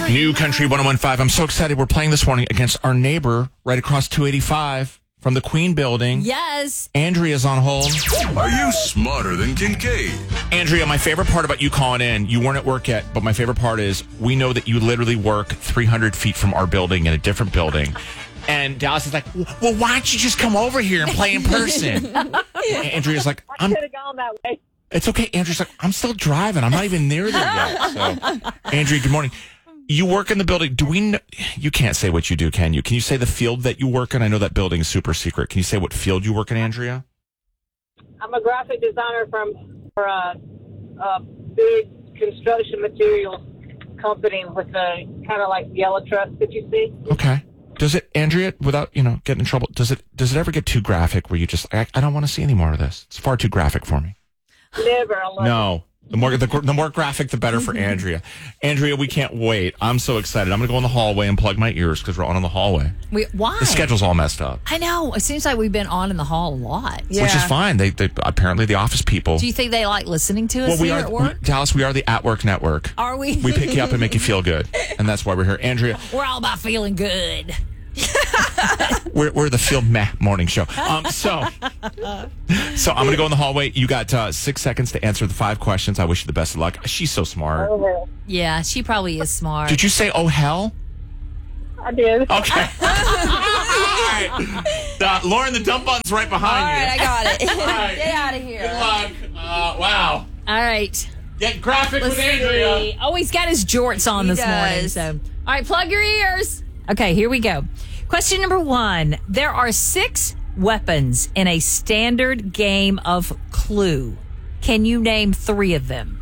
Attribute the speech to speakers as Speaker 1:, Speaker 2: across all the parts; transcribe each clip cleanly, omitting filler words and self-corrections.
Speaker 1: New Country 101.5. I'm so excited. We're playing this morning against our neighbor right across 285 from the Queen Building.
Speaker 2: Yes.
Speaker 1: Andrea's on hold.
Speaker 3: Are you smarter than Kincaid?
Speaker 1: Andrea, my favorite part about you calling in, you weren't at work yet, but my favorite part is we know that you literally work 300 feet from our building in a different building. And Dallas is like, well, why don't you just come over here and play in person? Andrea's like,
Speaker 4: I could have gone that way.
Speaker 1: It's okay. Andrea's like, I'm still driving. I'm not even near there yet. So, Andrea, good morning. You work in the building. Do we know? You can't say what you do, can you? Can you say the field that you work in? I know that building is super secret. Can you say what field you work in, Andrea?
Speaker 4: I'm a graphic designer for a big construction materials company with the kind of like yellow trucks that you see.
Speaker 1: Okay. Does it, Andrea, without, getting in trouble, does it ever get too graphic where you just, I don't want to see any more of this? It's far too graphic for me.
Speaker 4: Never.
Speaker 1: No. The more graphic, the better for Andrea. Andrea, we can't wait. I'm so excited. I'm going to go in the hallway and plug my ears because we're on in the hallway.
Speaker 2: Why?
Speaker 1: The schedule's all messed up.
Speaker 2: I know. It seems like we've been on in the hall a lot.
Speaker 1: Yeah. Which is fine. They apparently the office people.
Speaker 2: Do you think they like listening to us here at work?
Speaker 1: Dallas, we are the At Work Network.
Speaker 2: Are we?
Speaker 1: We pick you up and make you feel good. And that's why we're here. Andrea.
Speaker 2: We're all about feeling good.
Speaker 1: We're the Field Meh morning show. So I'm going to go in the hallway. You got 6 seconds to answer the 5 questions. I wish you the best of luck. She's so smart.
Speaker 4: Oh,
Speaker 2: Yeah, she probably is smart.
Speaker 1: Did you say, oh, hell?
Speaker 4: I did.
Speaker 1: Okay. All right. Lauren, the dump button's right behind you.
Speaker 5: All right, I got it.
Speaker 1: right.
Speaker 5: Get out of here.
Speaker 1: Good luck. Wow.
Speaker 2: All right.
Speaker 1: Get graphic
Speaker 2: Let's
Speaker 1: with Andrea.
Speaker 2: see. Oh, he's got his jorts on this morning.
Speaker 5: does.
Speaker 2: So, all right, plug your ears. Okay, here we go. Question number 1. There are 6 weapons in a standard game of Clue. Can you name 3 of them?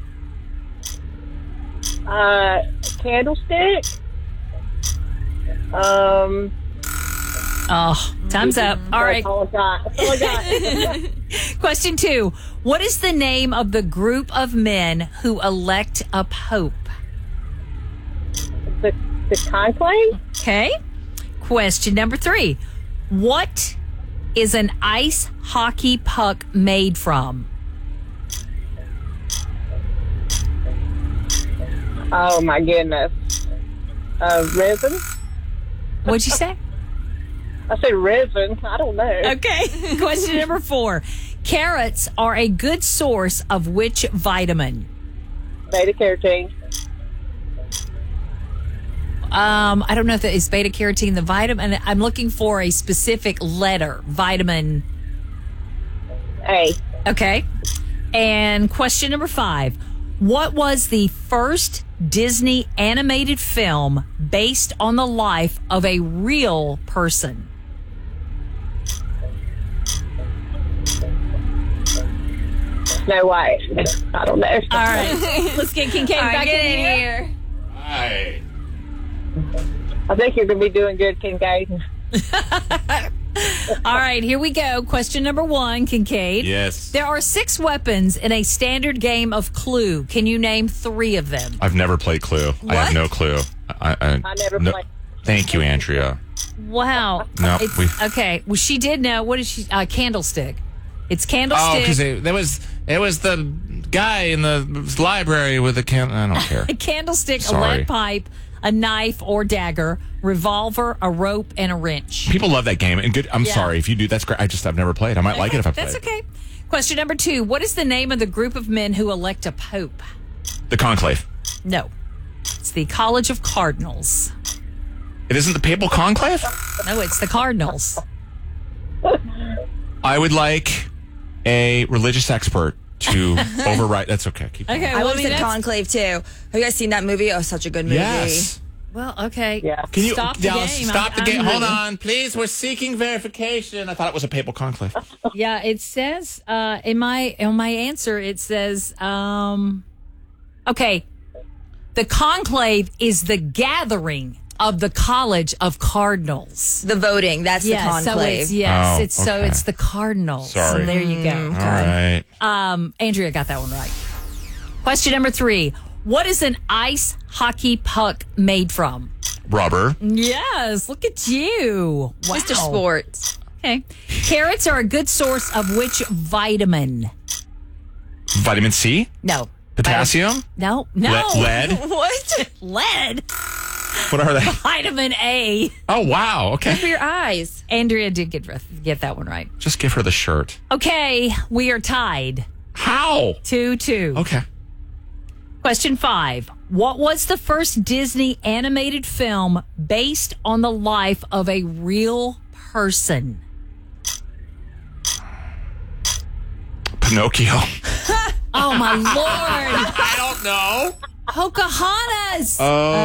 Speaker 4: Candlestick.
Speaker 2: Oh, time's up. All right.
Speaker 4: That's all I got.
Speaker 2: Question 2. What is the name of the group of men who elect a pope?
Speaker 4: The conclave.
Speaker 2: Okay. Question number 3. What is an ice hockey puck made from?
Speaker 4: Oh my goodness. Resin.
Speaker 2: What'd you say?
Speaker 4: I said resin. I don't know.
Speaker 2: Okay. Question number 4. Carrots are a good source of which vitamin?
Speaker 4: Beta carotene.
Speaker 2: I don't know if that is beta carotene the vitamin. I'm looking for a specific letter. Vitamin.
Speaker 4: A.
Speaker 2: Okay. And question number 5. What was the first Disney animated film based on the life of a real person?
Speaker 4: Snow White. I don't know.
Speaker 2: All right. Let's get Kincaid back in here.
Speaker 1: Hi.
Speaker 4: I think you're going to be doing good, Kincaid.
Speaker 2: All right, here we go. Question number 1, Kincaid.
Speaker 1: Yes.
Speaker 2: There are 6 weapons in a standard game of Clue. Can you name 3 of them?
Speaker 1: I've never played Clue. I have no clue.
Speaker 4: I never played.
Speaker 1: Thank you, Andrea.
Speaker 2: Wow.
Speaker 1: No,
Speaker 2: okay. Well, she did know. What is she? Candlestick. It's
Speaker 1: Oh,
Speaker 2: candlestick.
Speaker 1: because it was the guy in the library with the candle. I don't care.
Speaker 2: A candlestick,
Speaker 1: Sorry.
Speaker 2: a lead pipe, a knife or dagger, revolver, a rope, and a wrench.
Speaker 1: People love that game. And good. I'm
Speaker 2: Yeah.
Speaker 1: sorry if you do. That's great. I've never played. I might like it if I play.
Speaker 2: That's okay. Question number 2. What is the name of the group of men who elect a pope?
Speaker 1: The conclave.
Speaker 2: No. It's the College of Cardinals.
Speaker 1: It isn't the papal conclave.
Speaker 2: No, it's the Cardinals.
Speaker 1: I would like a religious expert to override. That's okay. Keep going.
Speaker 2: Okay.
Speaker 5: I
Speaker 2: well,
Speaker 5: love the
Speaker 2: that's-
Speaker 5: Conclave too. Have you guys seen that movie? Oh, such a good movie.
Speaker 1: Yes.
Speaker 2: Well, okay.
Speaker 4: Yeah.
Speaker 1: Can you
Speaker 2: Stop the
Speaker 1: Dallas,
Speaker 2: game.
Speaker 1: Stop the
Speaker 2: I'm
Speaker 1: game. Hold
Speaker 2: moving.
Speaker 1: on, please. We're seeking verification. I thought it was a papal conclave.
Speaker 2: Yeah, it says in my answer it says okay. The conclave is the gathering of the College of Cardinals.
Speaker 5: The voting, that's the conclave.
Speaker 1: Oh,
Speaker 2: it's
Speaker 1: okay.
Speaker 2: it's the Cardinals.
Speaker 1: Sorry.
Speaker 2: So there you go.
Speaker 1: All right.
Speaker 2: Andrea got that one right. Question number 3. What is an ice hockey puck made from?
Speaker 1: Rubber.
Speaker 2: Yes, look at you. Wow.
Speaker 5: Mr. Sports.
Speaker 2: Okay. Carrots are a good source of which vitamin?
Speaker 1: Vitamin C.
Speaker 2: No.
Speaker 1: Potassium.
Speaker 2: No.
Speaker 1: Lead.
Speaker 5: What?
Speaker 2: Lead.
Speaker 1: What are they?
Speaker 2: Vitamin A.
Speaker 1: Oh, wow. Okay.
Speaker 5: For your eyes.
Speaker 2: Andrea did get that one right.
Speaker 1: Just give her the shirt.
Speaker 2: Okay, we are tied.
Speaker 1: How?
Speaker 2: 2-2.
Speaker 1: Okay.
Speaker 2: Question 5. What was the first Disney animated film based on the life of a real person?
Speaker 1: Pinocchio.
Speaker 2: Oh, my Lord.
Speaker 1: I don't know.
Speaker 2: Pocahontas.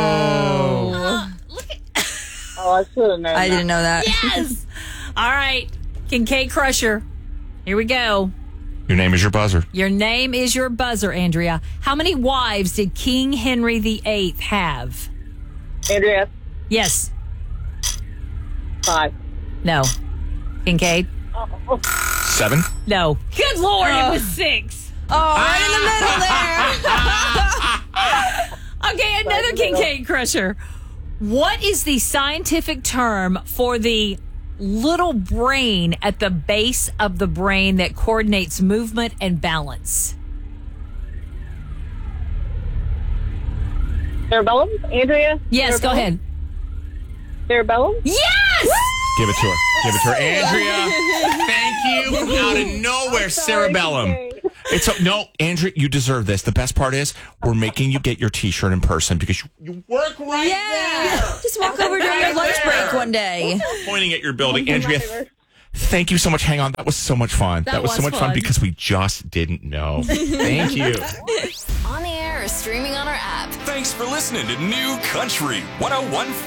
Speaker 2: Look at
Speaker 4: Oh, I should have known.
Speaker 5: I didn't know that.
Speaker 2: Yes. All right. Kincaid Crusher. Here we go.
Speaker 1: Your name is your buzzer.
Speaker 2: Your name is your buzzer, Andrea. How many wives did King Henry VIII have?
Speaker 4: Andrea,
Speaker 2: Yes.
Speaker 4: 5.
Speaker 2: No. Kincaid?
Speaker 1: 7.
Speaker 2: No. Good Lord, it was 6.
Speaker 5: Oh, right in the middle there.
Speaker 2: Okay, another Kincaid Crusher. What is the scientific term for the little brain at the base of the brain that coordinates movement and balance?
Speaker 4: Cerebellum? Andrea?
Speaker 2: Yes, go ahead.
Speaker 4: Cerebellum?
Speaker 2: Yes!
Speaker 1: Give it to her. Give it to her. Andrea, thank you. From out of nowhere, cerebellum. No, Andrea, you deserve this. The best part is we're making you get your T-shirt in person because you work right there.
Speaker 5: Just walk over during your lunch break one day.
Speaker 1: Pointing at your building. Andrea, thank you so much. Hang on. That was so much fun. That was so much fun because we just didn't know. Thank you.
Speaker 6: On the air or streaming on our app.
Speaker 3: Thanks for listening to New Country 101.5.